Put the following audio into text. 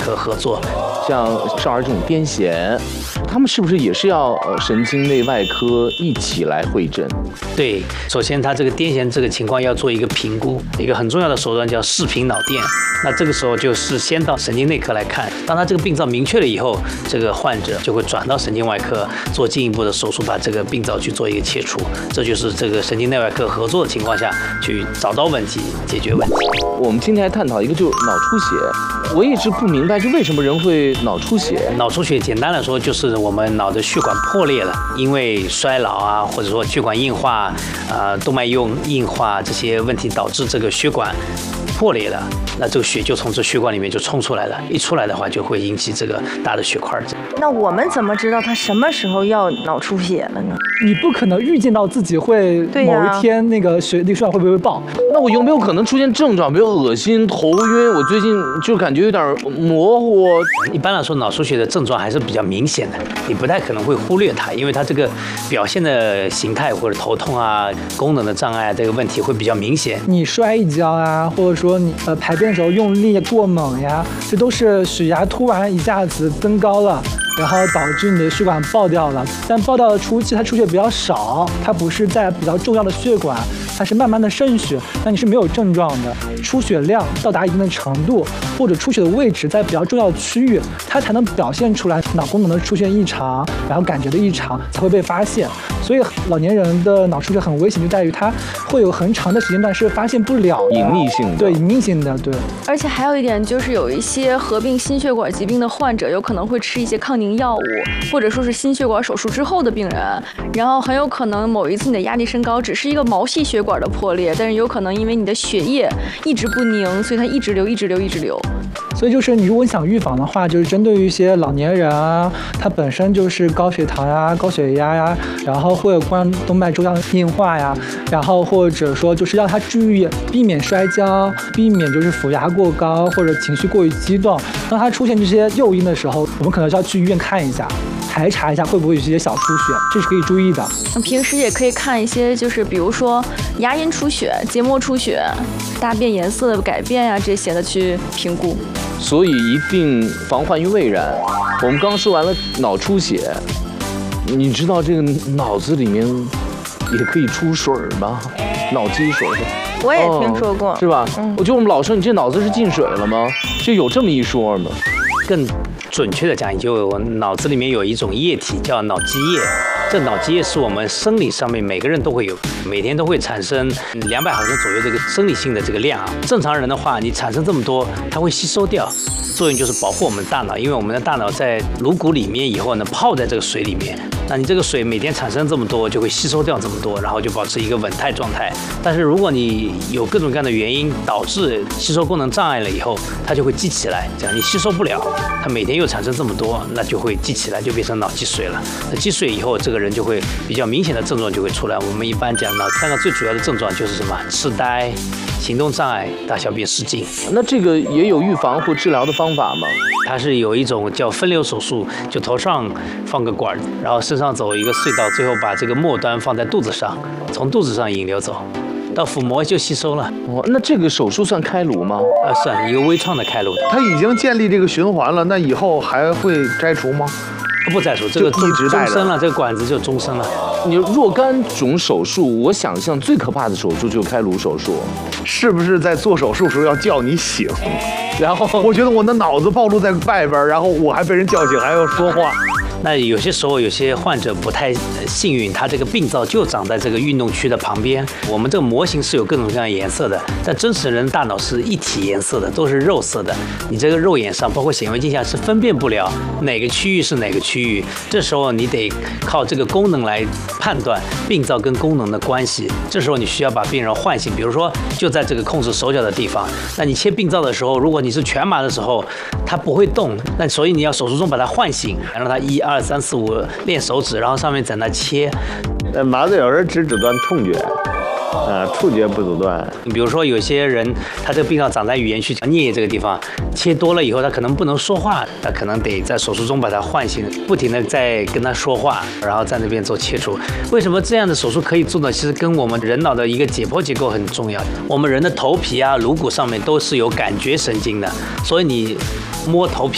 科合作。 像少儿这种癫痫，他们是不是也是要神经内外科一起来会诊？ 对，首先他这个癫痫这个情况要做一个评估，一个很重要的手段叫视频脑电。那这个时候就是先到神经内科来看，当他这个病灶明确了以后，这个患者就会转到神经外科做进一步的手术，把这个病灶去做一个切除。这就是这个神经内外科合作的情况下去找到问题，解决问题。 我们今天还探讨一个就是脑出血，我一直不明白，就为什么人会脑出血？ 脑出血简单来说就是我们脑的血管破裂了，因为衰老啊，或者说血管硬化、动脉硬化这些问题导致这个血管破裂了，那这个血就从这血管里面就冲出来了，一出来的话就会引起这个大的血块。 那我们怎么知道他什么时候要脑出血了呢？ 你不可能预见到自己会某一天那个血管会不会爆。 那我有没有可能出现症状，比如恶心、头晕？我最近就感觉有点模糊。 一般来说，脑出血的症状还是比较明显的，你不太可能会忽略它，因为它这个表现的形态或者头痛啊、功能的障碍这个问题会比较明显。 你摔一跤啊，或者说你排便的时候用力过猛呀，这都是血压突然一下子增高了，然后导致你的血管爆掉了。但爆掉的初期它出血比较少，它不是在比较重要的血管，它是慢慢的渗血，那你是没有症状的。出血量到达一定的程度，或者出血的位置在比较重要的区域，它才能表现出来脑功能的出现异常，然后感觉的异常才会被发现。所以老年人的脑出血很危险，就在于它会有很长的时间段是发现不了的， 隐匿性的。 对，隐匿性的，对。 而且还有一点就是，有一些合并心血管疾病的患者，有可能会吃一些抗凝药物，或者说是心血管手术之后的病人，然后很有可能某一次你的压力升高只是一个毛细血管的破裂，但是有可能因为你的血液一直不凝，所以它一直流。 所以就是你如果想预防的话，就是针对于一些老年人啊，他本身就是高血糖呀、高血压呀，然后会有冠动脉粥样硬化呀，然后或者说就是要他注意避免摔跤，避免就是腹压过高或者情绪过于激动。当他出现这些诱因的时候，我们可能是要去医院看一下，排查一下会不会有一些小出血，这是可以注意的。 平时也可以看一些，就是比如说牙龈出血、结膜出血、大便颜色的改变呀，这些的去评估。 所以一定防患于未然。我们刚说完了脑出血，你知道这个脑子里面也可以出水吗？脑积水。 我也听说过， 是吧？我觉得我们老说你这脑子是进水了吗？就有这么一说吗？ 更准确的讲，就脑子里面有一种液体叫脑积液。这脑积液是我们生理上面每个人都会有，每天都会产生200毫升左右这个生理性的这个量啊。正常人的话，你产生这么多，它会吸收掉，作用就是保护我们大脑，因为我们的大脑在颅骨里面以后呢，泡在这个水里面。那你这个水每天产生这么多，就会吸收掉这么多，然后就保持一个稳态状态。但是如果你有各种各样的原因导致吸收功能障碍了以后，它就会积起来，这样你吸收不了，它每天又产生这么多，那就会积起来，就变成脑积水了。那积水以后，这个人就会比较明显的症状就会出来。我们一般讲脑3个最主要的症状就是什么？痴呆、行动障碍、大小便失禁。 那这个也有预防或治疗的方法吗？ 它是有一种叫分流手术，就头上放个管，然后身上走一个隧道，最后把这个末端放在肚子上，从肚子上引流走，到腹膜就吸收了。 那这个手术算开颅吗？ 算一个微创的开颅。 它已经建立这个循环了，那以后还会摘除吗？ 不摘除，这个终身了，这个管子就终身了。 你若干种手术，我想象最可怕的手术就是开颅手术。 是不是在做手术时候要叫你醒？然后我觉得我的脑子暴露在外边，然后我还被人叫醒，还要说话。 那有些时候，有些患者不太幸运，他这个病灶就长在这个运动区的旁边。我们这个模型是有各种各样的颜色的，但真实人的大脑是一体颜色的，都是肉色的。你这个肉眼上，包括显微镜下是分辨不了哪个区域是哪个区域。这时候你得靠这个功能来判断病灶跟功能的关系。这时候你需要把病人唤醒，比如说就在这个控制手脚的地方。那你切病灶的时候，如果你是全麻的时候，它不会动，那所以你要手术中把它唤醒，让它1、2、3、4、5练手指，然后上面在那切。 麻醉有时候只阻断痛觉，触觉不阻断。 比如说有些人他这个病灶长在语言区颞叶这个地方，切多了以后他可能不能说话，他可能得在手术中把他唤醒，不停的在跟他说话，然后在那边做切除。为什么这样的手术可以做呢？其实跟我们人脑的一个解剖结构很重要。我们人的头皮啊、颅骨上面都是有感觉神经的，所以你摸头皮